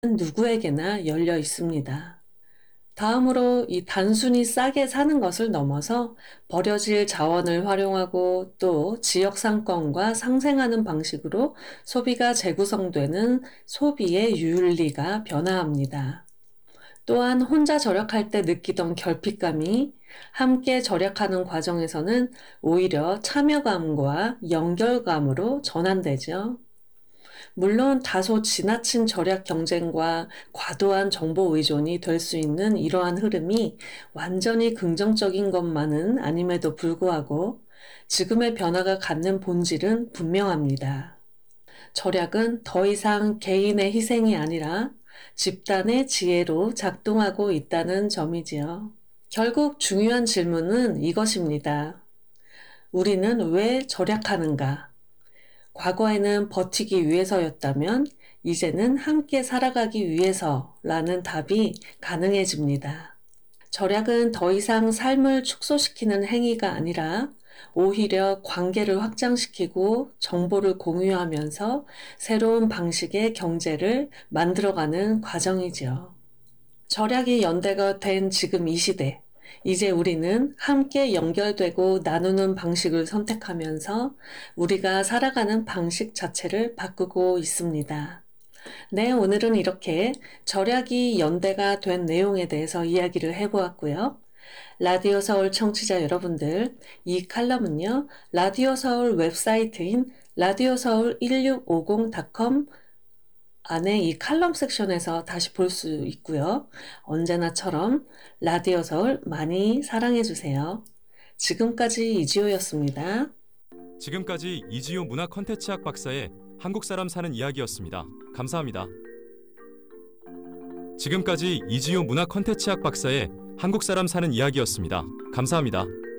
누구에게나 열려 있습니다. 다음으로 이 단순히 싸게 사는 것을 넘어서 버려질 자원을 활용하고 또 지역 상권과 상생하는 방식으로 소비가 재구성되는 소비의 윤리가 변화합니다. 또한 혼자 절약할 때 느끼던 결핍감이 함께 절약하는 과정에서는 오히려 참여감과 연결감으로 전환되죠. 물론 다소 지나친 절약 경쟁과 과도한 정보 의존이 될 수 있는 이러한 흐름이 완전히 긍정적인 것만은 아님에도 불구하고 지금의 변화가 갖는 본질은 분명합니다. 절약은 더 이상 개인의 희생이 아니라 집단의 지혜로 작동하고 있다는 점이지요. 결국 중요한 질문은 이것입니다. 우리는 왜 절약하는가? 과거에는 버티기 위해서였다면 이제는 함께 살아가기 위해서라는 답이 가능해집니다. 절약은 더 이상 삶을 축소시키는 행위가 아니라 오히려 관계를 확장시키고 정보를 공유하면서 새로운 방식의 경제를 만들어가는 과정이지요. 절약이 연대가 된 지금 이 시대, 이제 우리는 함께 연결되고 나누는 방식을 선택하면서 우리가 살아가는 방식 자체를 바꾸고 있습니다. 네, 오늘은 이렇게 절약이 연대가 된 내용에 대해서 이야기를 해보았고요. 라디오 서울 청취자 여러분들, 이 칼럼은요, 라디오 서울 웹사이트인 라디오서울 1650.com 안에 이 칼럼 섹션에서 다시 볼 수 있고요. 언제나처럼 라디오 서울 많이 사랑해주세요. 지금까지 이지호였습니다. 지금까지 이지호 문화 콘텐츠학 박사의 한국 사람 사는 이야기였습니다. 감사합니다. 지금까지 이지호 문화 콘텐츠학 박사의 한국 사람 사는 이야기였습니다. 감사합니다.